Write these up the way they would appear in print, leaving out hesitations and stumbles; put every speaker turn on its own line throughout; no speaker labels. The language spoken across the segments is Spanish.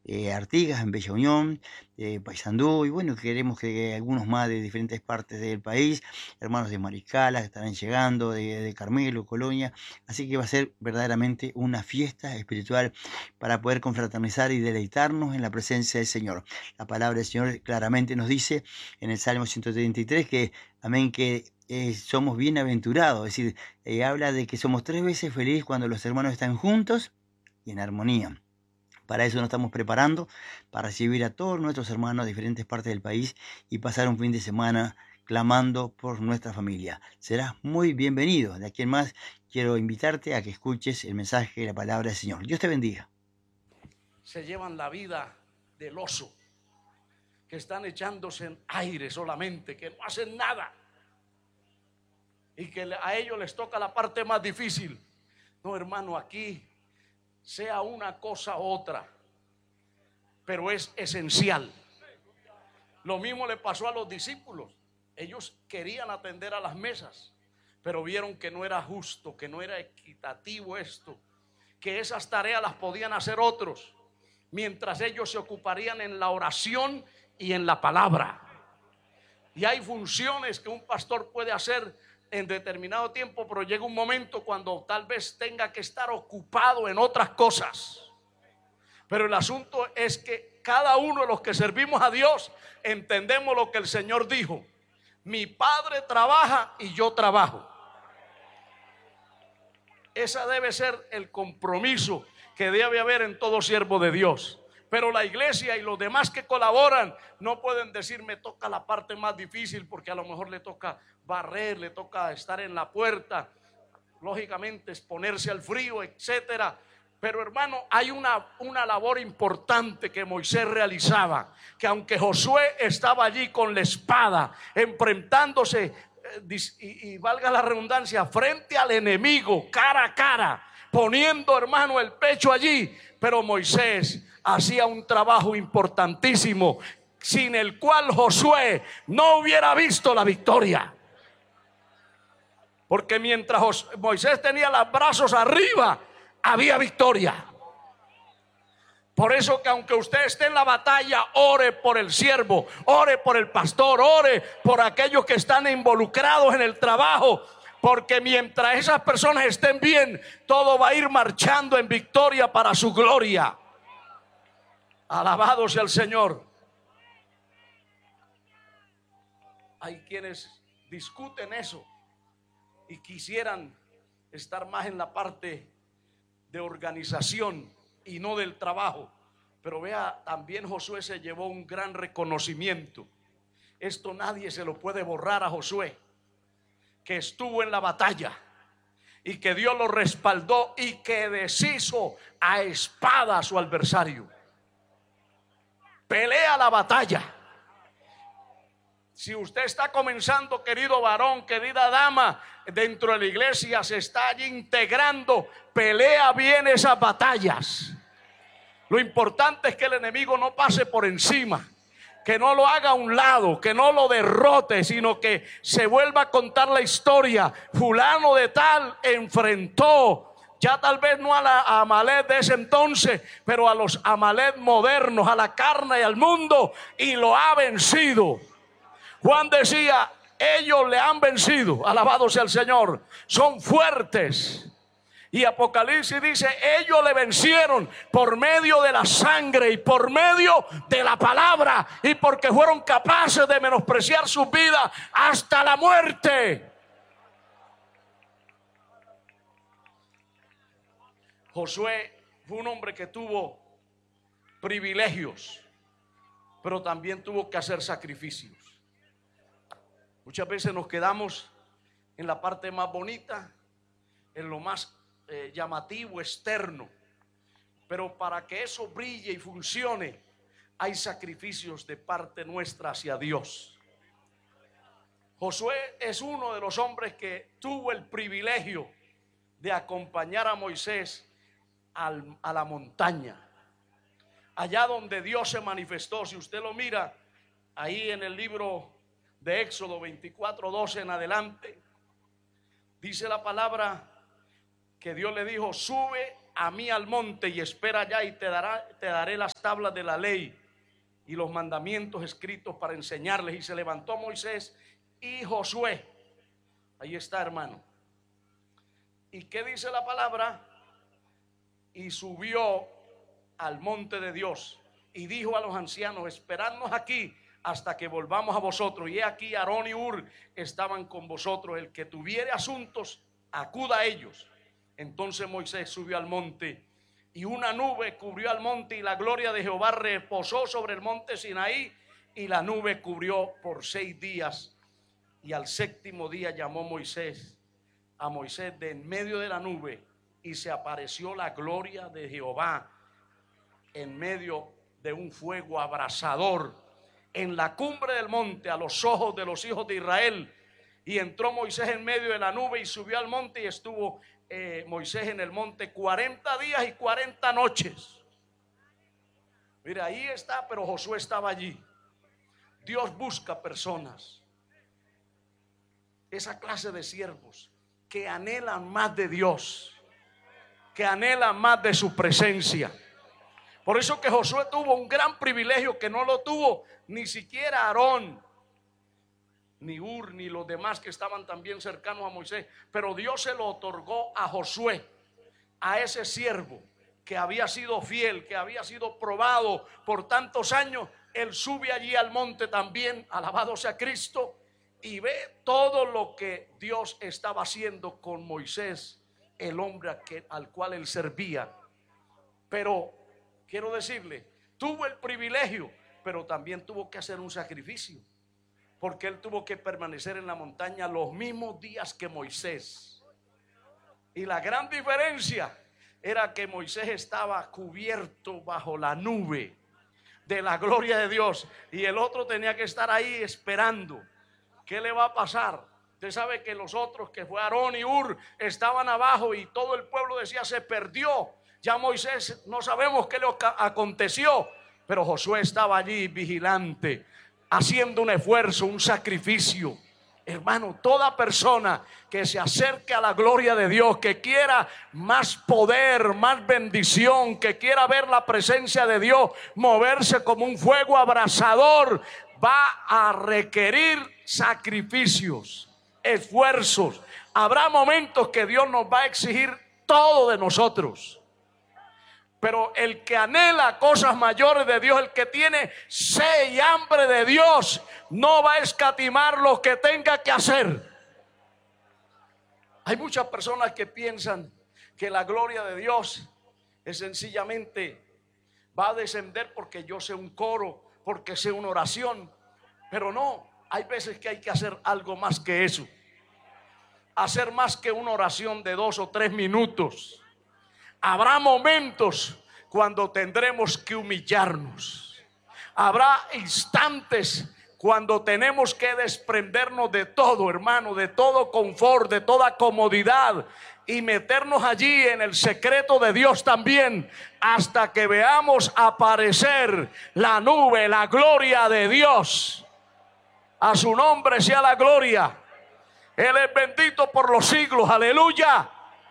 Artigas, en Bella Unión, Paysandú, y bueno, queremos que algunos más de diferentes partes del país, hermanos de Maricala que estarán llegando, de Carmelo, Colonia, así que va a ser verdaderamente una fiesta espiritual para poder confraternizar y deleitarnos en la presencia del Señor. La palabra del Señor claramente nos dice en el Salmo 133 que, amén, que somos bienaventurados, es decir, habla de que somos 3 veces felices cuando los hermanos están juntos y en armonía. Para eso nos estamos preparando, para recibir a todos nuestros hermanos de diferentes partes del país y pasar un fin de semana clamando por nuestra familia. Serás muy bienvenido. De aquí en más, quiero invitarte a que escuches el mensaje de la palabra del Señor. Dios te bendiga.
Se llevan la vida del oso, que están echándose en aire solamente, que no hacen nada, y que a ellos les toca la parte más difícil. No, hermano, aquí sea una cosa u otra, pero es esencial. Lo mismo le pasó a los discípulos. Ellos querían atender a las mesas, pero vieron que no era justo, que no era equitativo esto, que esas tareas las podían hacer otros, mientras ellos se ocuparían en la oración y en la palabra. Y hay funciones que un pastor puede hacer en determinado tiempo, pero llega un momento cuando tal vez tenga que estar ocupado en otras cosas. Pero el asunto es que cada uno de los que servimos a Dios entendemos lo que el Señor dijo: mi Padre trabaja y yo trabajo. Ese debe ser el compromiso que debe haber en todo siervo de Dios. Pero la iglesia y los demás que colaboran no pueden decir: me toca la parte más difícil, porque a lo mejor le toca barrer, le toca estar en la puerta, lógicamente exponerse al frío, etcétera. Pero hermano, hay una labor importante que Moisés realizaba, que aunque Josué estaba allí con la espada enfrentándose, y valga la redundancia, frente al enemigo, cara a cara, poniendo, hermano, el pecho allí, pero Moisés hacía un trabajo importantísimo, sin el cual Josué no hubiera visto la victoria. Porque mientras Moisés tenía los brazos arriba, había victoria. Por eso que aunque usted esté en la batalla, ore por el siervo, ore por el pastor, ore por aquellos que están involucrados en el trabajo, porque mientras esas personas estén bien, todo va a ir marchando en victoria para su gloria. Alabado sea el Señor. Hay quienes discuten eso y quisieran estar más en la parte de organización y no del trabajo. Pero vea, también Josué se llevó un gran reconocimiento. Esto nadie se lo puede borrar a Josué, que estuvo en la batalla y que Dios lo respaldó y que deshizo a espada a su adversario. Pelea la batalla. Si usted está comenzando, querido varón, querida dama, dentro de la iglesia, se está allí integrando, pelea bien esas batallas. Lo importante es que el enemigo no pase por encima, que no lo haga a un lado, que no lo derrote, sino que se vuelva a contar la historia. Fulano de tal enfrentó, ya tal vez no a Amalek de ese entonces, pero a los Amalek modernos, a la carne y al mundo, y lo ha vencido. Juan decía: ellos le han vencido, alabado sea el Señor, son fuertes. Y Apocalipsis dice: ellos le vencieron por medio de la sangre y por medio de la palabra, y porque fueron capaces de menospreciar sus vidas hasta la muerte. Josué fue un hombre que tuvo privilegios, pero también tuvo que hacer sacrificios. Muchas veces nos quedamos en la parte más bonita, en lo más llamativo, externo. Pero para que eso brille y funcione, hay sacrificios de parte nuestra hacia Dios. Josué es uno de los hombres que tuvo el privilegio de acompañar a Moisés a la montaña, allá donde Dios se manifestó. Si usted lo mira ahí en el libro de Éxodo 24:12 en adelante, dice la palabra que Dios le dijo: sube a mí al monte y espera allá, y te daré las tablas de la ley y los mandamientos escritos para enseñarles. Y se levantó Moisés y Josué. Ahí está, hermano. ¿Y qué dice la palabra? Y subió al monte de Dios y dijo a los ancianos: esperadnos aquí hasta que volvamos a vosotros. Y he aquí Aarón y Hur estaban con vosotros. El que tuviere asuntos, acuda a ellos. Entonces Moisés subió al monte, y una nube cubrió al monte, y la gloria de Jehová reposó sobre el monte Sinaí, y la nube cubrió por 6 días. Y al 7º día llamó a Moisés de en medio de la nube, y se apareció la gloria de Jehová en medio de un fuego abrasador en la cumbre del monte, a los ojos de los hijos de Israel. Y entró Moisés en medio de la nube y subió al monte, y estuvo Moisés en el monte 40 días y 40 noches. Mira, ahí está, pero Josué estaba allí. Dios busca personas, esa clase de siervos que anhelan más de Dios, que anhelan más de su presencia. Por eso que Josué tuvo un gran privilegio que no lo tuvo ni siquiera Aarón, ni Hur, ni los demás que estaban también cercanos a Moisés. Pero Dios se lo otorgó a Josué, a ese siervo que había sido fiel, que había sido probado por tantos años. Él sube allí al monte también, alabado sea Cristo, y ve todo lo que Dios estaba haciendo con Moisés, el hombre al cual él servía. Pero quiero decirle, tuvo el privilegio, pero también tuvo que hacer un sacrificio, porque él tuvo que permanecer en la montaña los mismos días que Moisés. Y la gran diferencia era que Moisés estaba cubierto bajo la nube de la gloria de Dios, y el otro tenía que estar ahí esperando. ¿Qué le va a pasar? Usted sabe que los otros, que fue Aarón y Hur, estaban abajo, y todo el pueblo decía: se perdió. Ya Moisés no sabemos qué le aconteció. Pero Josué estaba allí vigilante, haciendo un esfuerzo, un sacrificio. Hermano, toda persona que se acerque a la gloria de Dios, que quiera más poder, más bendición, que quiera ver la presencia de Dios moverse como un fuego abrasador, va a requerir sacrificios, esfuerzos. Habrá momentos que Dios nos va a exigir todo de nosotros. Pero el que anhela cosas mayores de Dios, el que tiene sed y hambre de Dios, no va a escatimar lo que tenga que hacer. Hay muchas personas que piensan que la gloria de Dios es sencillamente va a descender porque yo sé un coro, porque sé una oración. Pero no, hay veces que hay que hacer algo más que eso. Hacer más que una oración de 2 o 3 minutos. Habrá momentos cuando tendremos que humillarnos. Habrá instantes cuando tenemos que desprendernos de todo, hermano, de todo confort, de toda comodidad, y meternos allí en el secreto de Dios también, hasta que veamos aparecer la nube, la gloria de Dios. A su nombre sea la gloria. Él es bendito por los siglos, aleluya.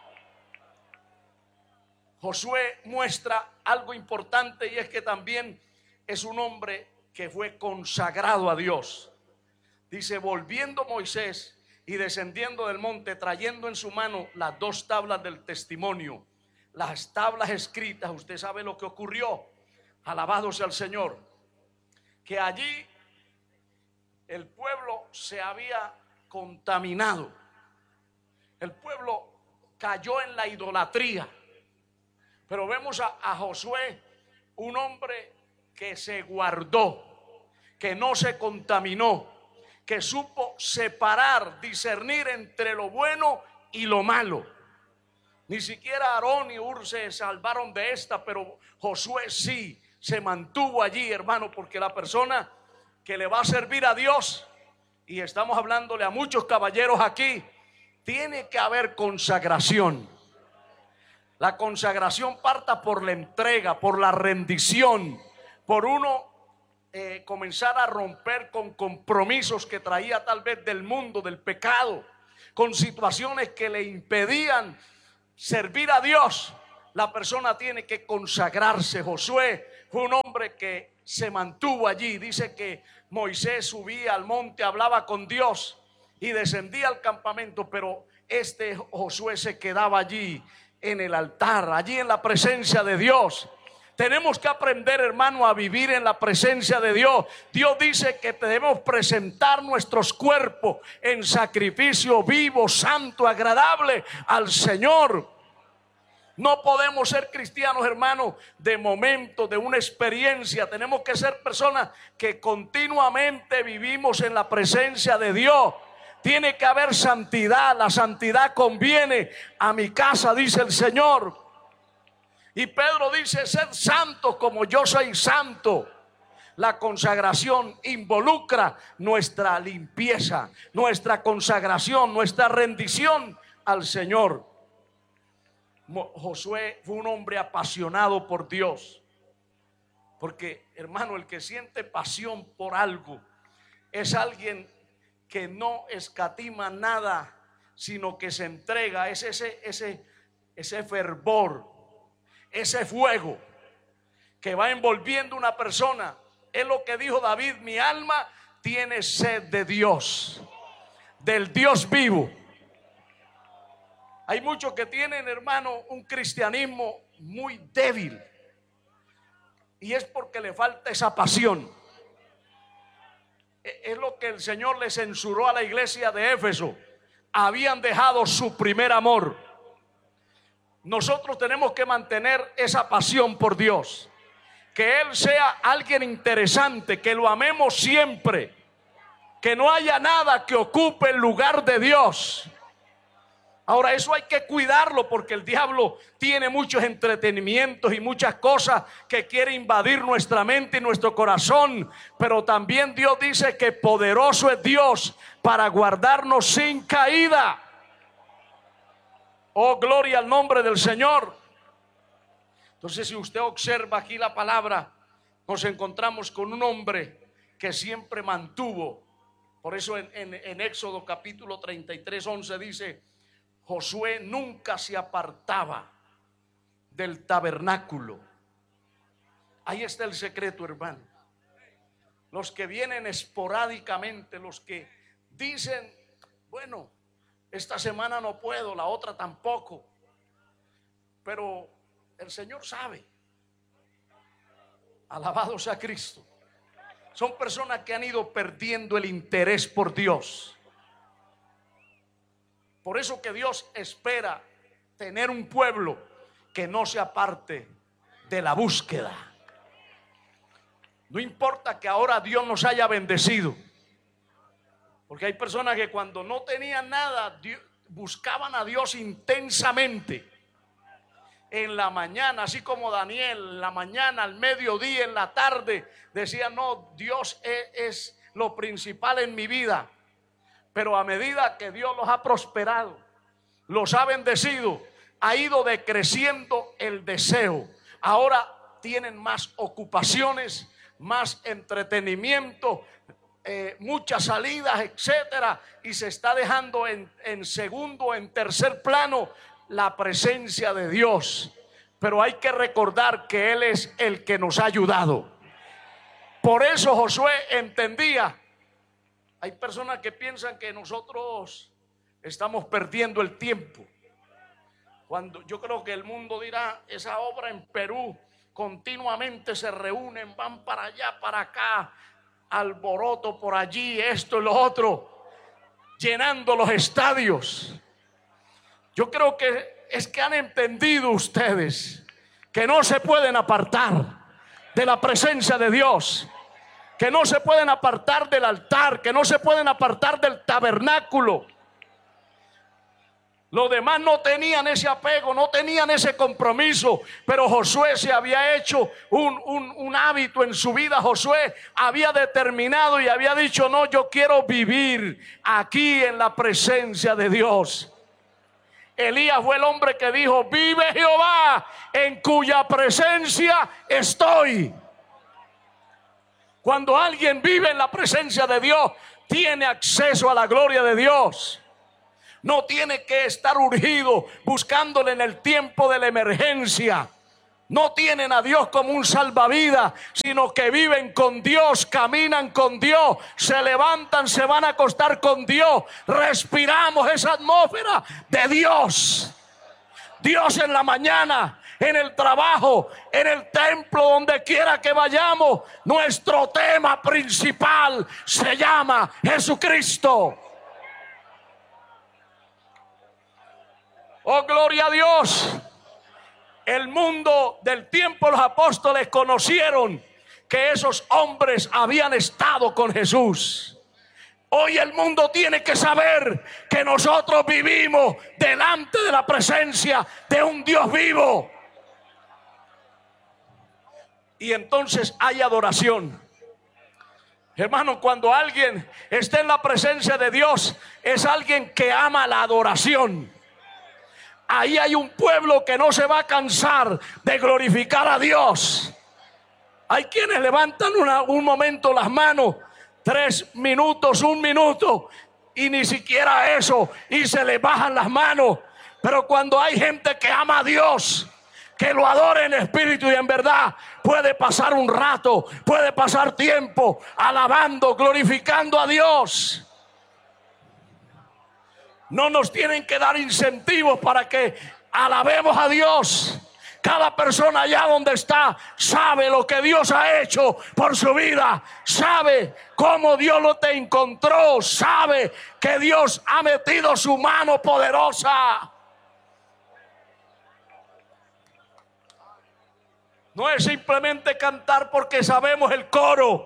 Josué muestra algo importante, y es que también es un hombre que fue consagrado a Dios. Dice: volviendo Moisés y descendiendo del monte, trayendo en su mano las 2 tablas del testimonio, las tablas escritas. Usted sabe lo que ocurrió, alabado sea el Señor, que allí el pueblo se había contaminado. El pueblo cayó en la idolatría. Pero vemos a Josué, un hombre que se guardó, que no se contaminó, que supo separar, discernir entre lo bueno y lo malo. Ni siquiera Aarón y Hur se salvaron de esta, pero Josué sí se mantuvo allí, hermano, porque la persona que le va a servir a Dios, y estamos hablándole a muchos caballeros aquí, tiene que haber consagración. La consagración parta por la entrega, por la rendición, por uno comenzar a romper con compromisos que traía tal vez del mundo, del pecado, con situaciones que le impedían servir a Dios. La persona tiene que consagrarse. Josué fue un hombre que se mantuvo allí. Dice que Moisés subía al monte, hablaba con Dios y descendía al campamento, pero este Josué se quedaba allí en el altar, allí en la presencia de Dios. Tenemos que aprender, hermano, a vivir en la presencia de Dios. Dios dice que debemos presentar nuestros cuerpos en sacrificio vivo, santo, agradable al Señor. No podemos ser cristianos, hermanos, de momento, de una experiencia. Tenemos que ser personas que continuamente vivimos en la presencia de Dios. Tiene que haber santidad. La santidad conviene a mi casa, dice el Señor. Y Pedro dice: sed santos como yo soy santo. La consagración involucra nuestra limpieza, nuestra consagración, nuestra rendición al Señor. Josué fue un hombre apasionado por Dios. Porque, hermano, el que siente pasión por algo es alguien que no escatima nada, sino que se entrega. Es ese fervor, ese fuego que va envolviendo una persona. Es lo que dijo David: mi alma tiene sed de Dios, del Dios vivo. Hay muchos que tienen, hermano, un cristianismo muy débil, y es porque le falta esa pasión. Es lo que el Señor le censuró a la iglesia de Éfeso: habían dejado su primer amor. Nosotros tenemos que mantener esa pasión por Dios, que Él sea alguien interesante, que lo amemos siempre, que no haya nada que ocupe el lugar de Dios. Ahora, eso hay que cuidarlo, porque el diablo tiene muchos entretenimientos y muchas cosas que quiere invadir nuestra mente y nuestro corazón. Pero también Dios dice que poderoso es Dios para guardarnos sin caída. Oh, gloria al nombre del Señor. Entonces, si usted observa aquí la palabra, nos encontramos con un hombre que siempre mantuvo. Por eso en Éxodo capítulo 33, 11 dice: Josué nunca se apartaba del tabernáculo. Ahí está el secreto, hermano. Los que vienen esporádicamente, los que dicen: bueno, esta semana no puedo, la otra tampoco. Pero el Señor sabe. Alabado sea Cristo. Son personas que han ido perdiendo el interés por Dios. Por eso que Dios espera tener un pueblo que no se aparte de la búsqueda. No importa que ahora Dios nos haya bendecido, porque hay personas que cuando no tenían nada buscaban a Dios intensamente. En la mañana, así como Daniel, en la mañana, al mediodía, en la tarde, decían: no, Dios es lo principal en mi vida. Pero a medida que Dios los ha prosperado, los ha bendecido, ha ido decreciendo el deseo. Ahora tienen más ocupaciones, más entretenimiento, muchas salidas, etcétera, y se está dejando en segundo, en tercer plano la presencia de Dios. Pero hay que recordar que Él es el que nos ha ayudado. Por eso Josué entendía. Hay personas que piensan que nosotros estamos perdiendo el tiempo. Cuando yo creo que el mundo dirá: esa obra en Perú continuamente se reúnen, van para allá, para acá, alboroto por allí, esto y lo otro, llenando los estadios. Yo creo que es que han entendido ustedes que no se pueden apartar de la presencia de Dios, que no se pueden apartar del altar, que no se pueden apartar del tabernáculo. Los demás no tenían ese apego, no tenían ese compromiso, pero Josué se había hecho un hábito en su vida. Josué había determinado y había dicho: no, yo quiero vivir aquí en la presencia de Dios. Elías fue el hombre que dijo: vive Jehová, en cuya presencia estoy. Cuando alguien vive en la presencia de Dios, tiene acceso a la gloria de Dios. No tiene que estar urgido buscándole en el tiempo de la emergencia. No tienen a Dios como un salvavidas, sino que viven con Dios, caminan con Dios, se levantan, se van a acostar con Dios. Respiramos esa atmósfera de Dios. Dios en la mañana, en el trabajo, en el templo, donde quiera que vayamos. Nuestro tema principal se llama Jesucristo. Oh, gloria a Dios. El mundo del tiempo de los apóstoles conocieron que esos hombres habían estado con Jesús. Hoy el mundo tiene que saber que nosotros vivimos delante de la presencia de un Dios vivo. Y entonces hay adoración. Hermano, cuando alguien está en la presencia de Dios, es alguien que ama la adoración. Ahí hay un pueblo que no se va a cansar de glorificar a Dios. Hay quienes levantan un momento las manos, 3 minutos, 1 minuto, y ni siquiera eso, y se les bajan las manos. Pero cuando hay gente que ama a Dios, que lo adore en espíritu y en verdad, puede pasar un rato, puede pasar tiempo alabando, glorificando a Dios. No nos tienen que dar incentivos para que alabemos a Dios. Cada persona allá donde está sabe lo que Dios ha hecho por su vida. Sabe cómo Dios lo te encontró. Sabe que Dios ha metido su mano poderosa. No es simplemente cantar porque sabemos el coro.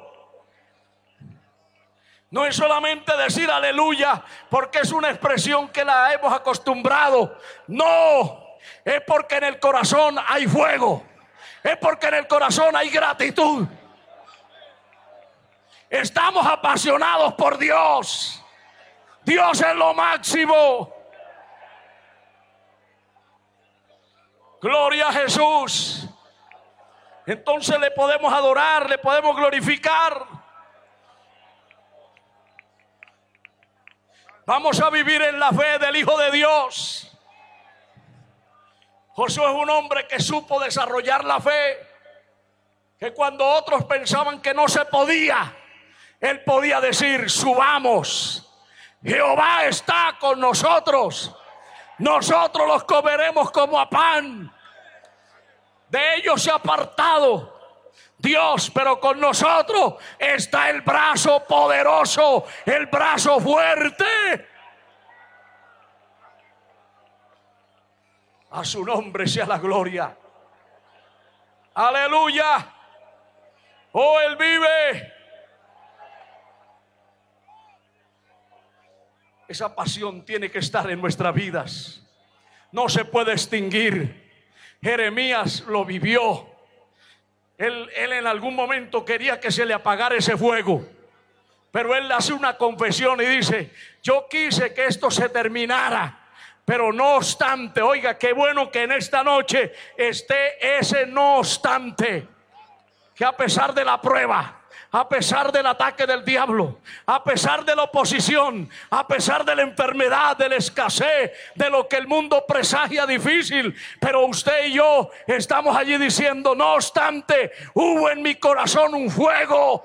No es solamente decir aleluya porque es una expresión que la hemos acostumbrado. No, es porque en el corazón hay fuego. Es porque en el corazón hay gratitud. Estamos apasionados por Dios. Dios es lo máximo. Gloria a Jesús. Entonces le podemos adorar, le podemos glorificar. Vamos a vivir en la fe del Hijo de Dios. Josué es un hombre que supo desarrollar la fe, que cuando otros pensaban que no se podía, él podía decir: subamos, Jehová está con nosotros, nosotros los comeremos como a pan. De ellos se ha apartado Dios, pero con nosotros está el brazo poderoso, el brazo fuerte. A su nombre sea la gloria. Aleluya. Oh, Él vive. Esa pasión tiene que estar en nuestras vidas. No se puede extinguir. Jeremías lo vivió. Él en algún momento quería que se le apagara ese fuego, pero él hace una confesión y dice: yo quise que esto se terminara, pero no obstante, oiga, qué bueno que en esta noche esté ese no obstante, que a pesar de la prueba, a pesar del ataque del diablo, a pesar de la oposición, a pesar de la enfermedad, de la escasez, de lo que el mundo presagia difícil, pero usted y yo estamos allí diciendo: no obstante, hubo en mi corazón un fuego.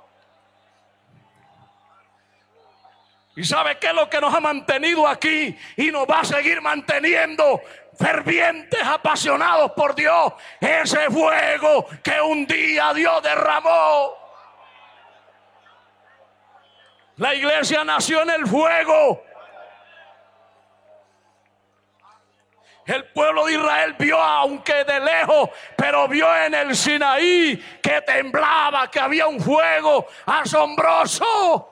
¿Y sabe qué es lo que nos ha mantenido aquí y nos va a seguir manteniendo? Fervientes, apasionados por Dios. Ese fuego que un día Dios derramó. La iglesia nació en el fuego. El pueblo de Israel vio, aunque de lejos, pero vio en el Sinaí que temblaba, que había un fuego asombroso.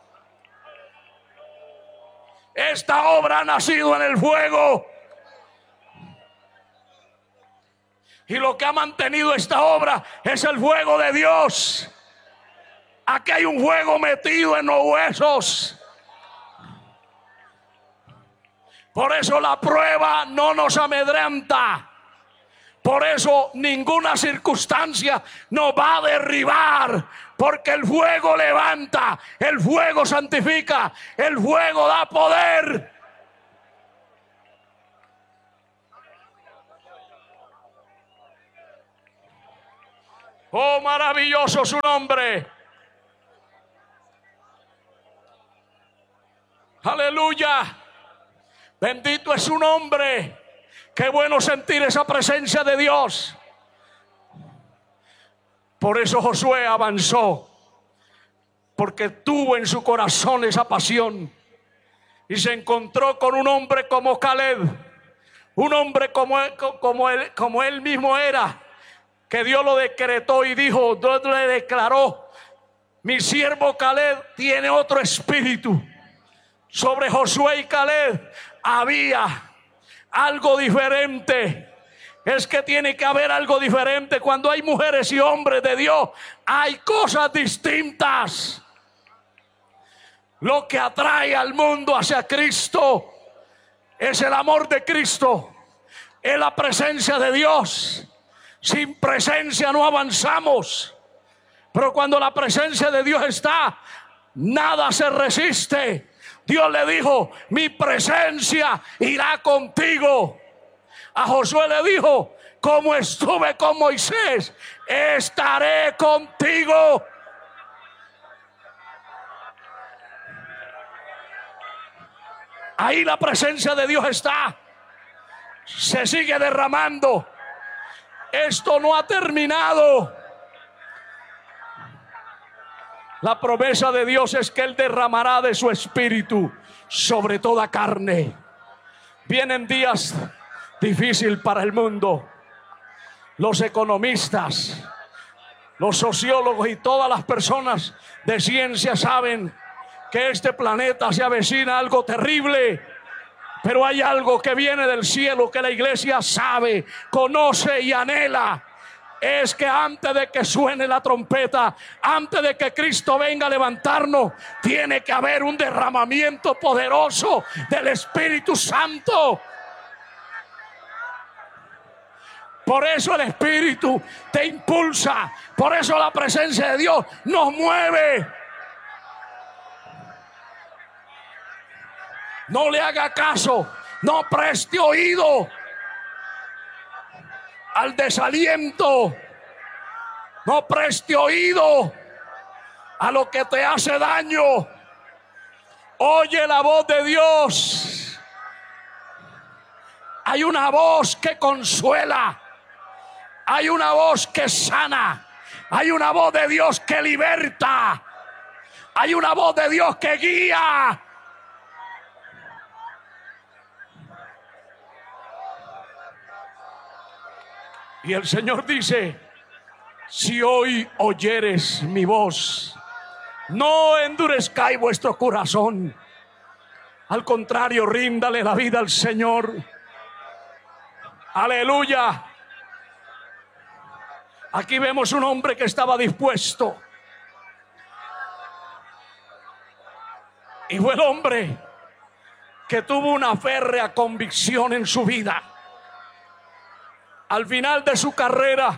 Esta obra ha nacido en el fuego. Y lo que ha mantenido esta obra es el fuego de Dios. Aquí hay un fuego metido en los huesos. Por eso la prueba no nos amedrenta. Por eso ninguna circunstancia nos va a derribar. Porque el fuego levanta, el fuego santifica, el fuego da poder. Oh, maravilloso su nombre. Aleluya. Bendito es su nombre. Qué bueno sentir esa presencia de Dios. Por eso Josué avanzó, porque tuvo en su corazón esa pasión y se encontró con un hombre como Caleb, un hombre como él mismo era, que Dios lo decretó y dijo, Dios le declaró: mi siervo Caleb tiene otro espíritu. Sobre Josué y Caleb había algo diferente. Es que tiene que haber algo diferente. Cuando hay mujeres y hombres de Dios, hay cosas distintas. Lo que atrae al mundo hacia Cristo es el amor de Cristo, es la presencia de Dios. Sin presencia no avanzamos, pero cuando la presencia de Dios está, nada se resiste. Dios le dijo: mi presencia irá contigo. A Josué le dijo: como estuve con Moisés, estaré contigo. Ahí la presencia de Dios está. Se sigue derramando. Esto no ha terminado. La promesa de Dios es que Él derramará de su espíritu sobre toda carne. Vienen días difíciles para el mundo. Los economistas, los sociólogos y todas las personas de ciencia saben que este planeta se avecina algo terrible. Pero hay algo que viene del cielo que la iglesia sabe, conoce y anhela. Es que antes de que suene la trompeta, antes de que Cristo venga a levantarnos, tiene que haber un derramamiento poderoso del Espíritu Santo. Por eso el Espíritu te impulsa. Por eso la presencia de Dios nos mueve. No le haga caso, no preste oído al desaliento, no preste oído a lo que te hace daño. Oye la voz de Dios. Hay una voz que consuela, hay una voz que sana, hay una voz de Dios que liberta, hay una voz de Dios que guía. Y el Señor dice: si hoy oyeres mi voz, no endurezcáis vuestro corazón. Al contrario, ríndale la vida al Señor. Aleluya. Aquí vemos un hombre que estaba dispuesto. Y fue el hombre que tuvo una férrea convicción en su vida. Al final de su carrera,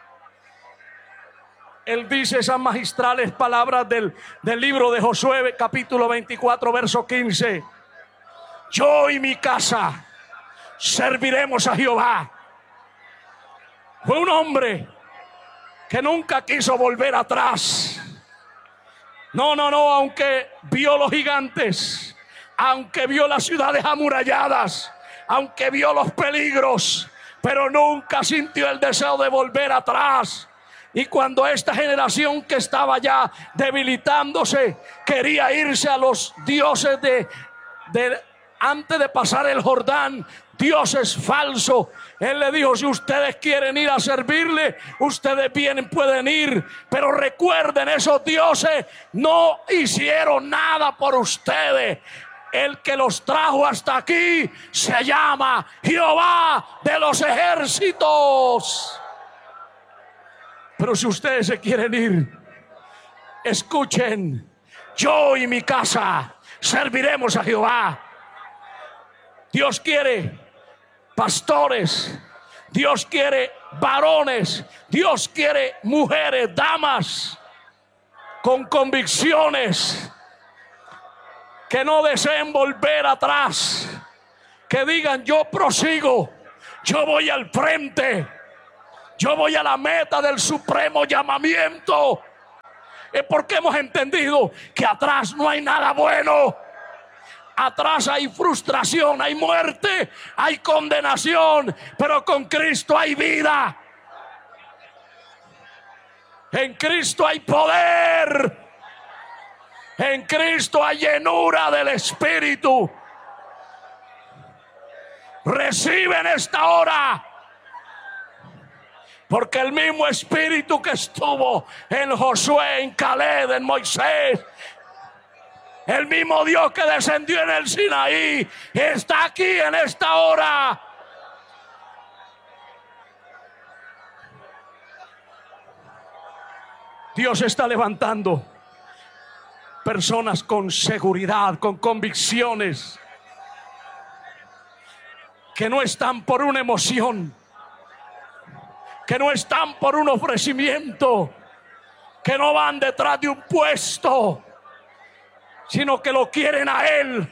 él dice esas magistrales palabras del libro de Josué, capítulo 24, verso 15. Yo y mi casa serviremos a Jehová. Fue un hombre que nunca quiso volver atrás. No, aunque vio los gigantes, aunque vio las ciudades amuralladas, aunque vio los peligros, pero nunca sintió el deseo de volver atrás. Y cuando esta generación que estaba ya debilitándose quería irse a los dioses antes de pasar el Jordán, dioses falsos, él le dijo: si ustedes quieren ir a servirle, ustedes pueden ir, pero recuerden, esos dioses no hicieron nada por ustedes. El que los trajo hasta aquí se llama Jehová de los ejércitos. Pero si ustedes se quieren ir, escuchen: yo y mi casa serviremos a Jehová. Dios quiere pastores, Dios quiere varones, Dios quiere mujeres, damas con convicciones, que no deseen volver atrás, que digan: yo prosigo, yo voy al frente, Yo voy a la meta del supremo llamamiento. Es porque hemos entendido que atrás no hay nada bueno. Atrás hay frustración, hay muerte, hay condenación, pero con Cristo hay vida. En Cristo hay poder. En Cristo hay llenura del Espíritu. Recibe en esta hora. Porque el mismo Espíritu que estuvo en Josué, en Caleb, en Moisés, el mismo Dios que descendió en el Sinaí, está aquí en esta hora. Dios está levantando personas con seguridad, con convicciones, que no están por una emoción, que no están por un ofrecimiento, que no van detrás de un puesto, sino que lo quieren a Él.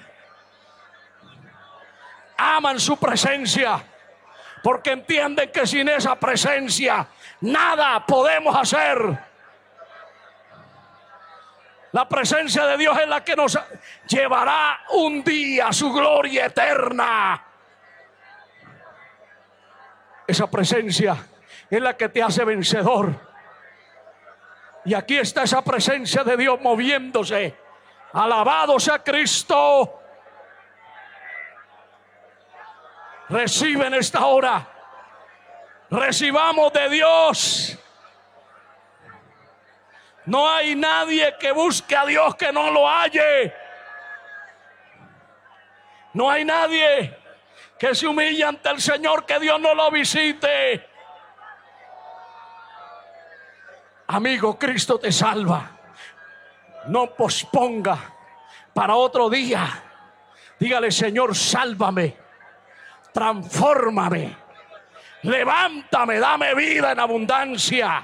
Aman su presencia, porque entienden que sin esa presencia nada podemos hacer. La presencia de Dios es la que nos llevará un día a su gloria eterna. Esa presencia es la que te hace vencedor. Y aquí está esa presencia de Dios moviéndose. Alabado sea Cristo. Recibe en esta hora. Recibamos de Dios. No hay nadie que busque a Dios que no lo halle. No hay nadie que se humille ante el Señor que Dios no lo visite. Amigo, Cristo te salva. No posponga para otro día. Dígale: Señor, sálvame, transfórmame, levántame, dame vida en abundancia.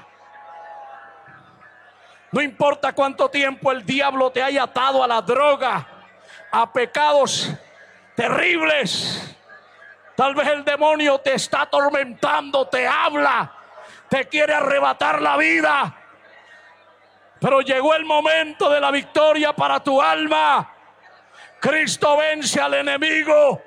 No importa cuánto tiempo el diablo te haya atado a la droga, a pecados terribles. Tal vez el demonio te está atormentando, te habla, te quiere arrebatar la vida. Pero llegó el momento de la victoria para tu alma. Cristo vence al enemigo.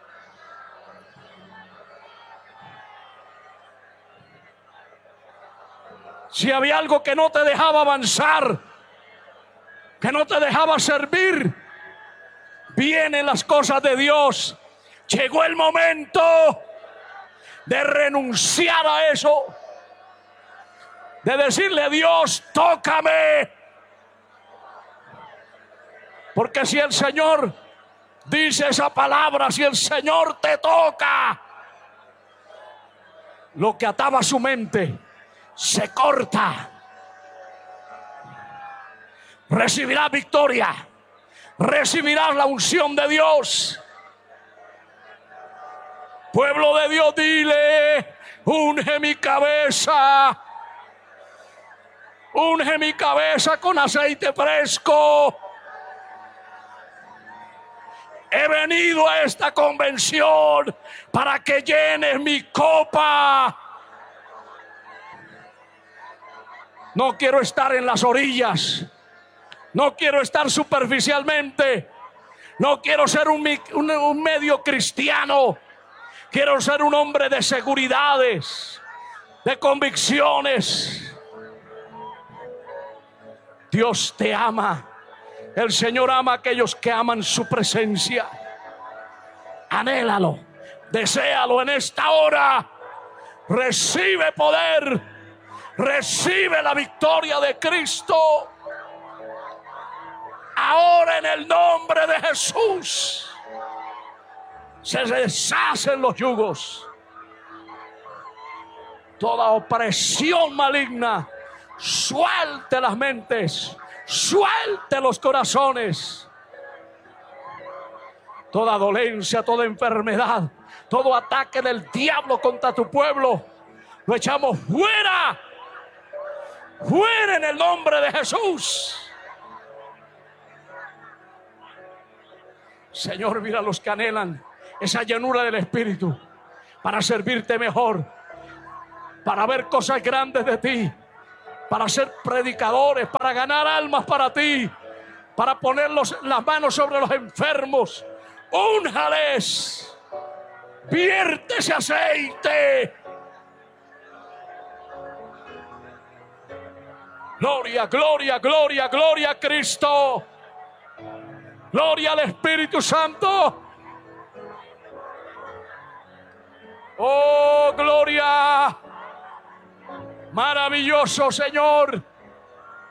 Si había algo que no te dejaba avanzar, que no te dejaba servir, vienen las cosas de Dios. Llegó el momento de renunciar a eso, de decirle a Dios: tócame. Porque si el Señor dice esa palabra, si el Señor te toca, lo que ataba su mente se corta. Recibirás victoria, recibirás la unción de Dios. Pueblo de Dios, dile: unge mi cabeza, unge mi cabeza con aceite fresco. He venido a esta convención para que llenes mi copa. No quiero estar en las orillas. No quiero estar superficialmente. No quiero ser un medio cristiano. Quiero ser un hombre de seguridades, de convicciones. Dios te ama. El Señor ama a aquellos que aman su presencia. Anhélalo, deséalo en esta hora. Recibe poder. Recibe la victoria de Cristo. Ahora, en el nombre de Jesús, se deshacen los yugos. Toda opresión maligna, suelte las mentes, suelte los corazones. Toda dolencia, toda enfermedad, todo ataque del diablo contra tu pueblo, lo echamos fuera. Fuera en el nombre de Jesús. Señor, mira a los que anhelan esa llenura del Espíritu para servirte mejor, para ver cosas grandes de ti, para ser predicadores, para ganar almas para ti, para poner las manos sobre los enfermos. Únjales, vierte ese aceite. Gloria, gloria, gloria, gloria a Cristo. Gloria al Espíritu Santo. Oh, gloria. Maravilloso, Señor.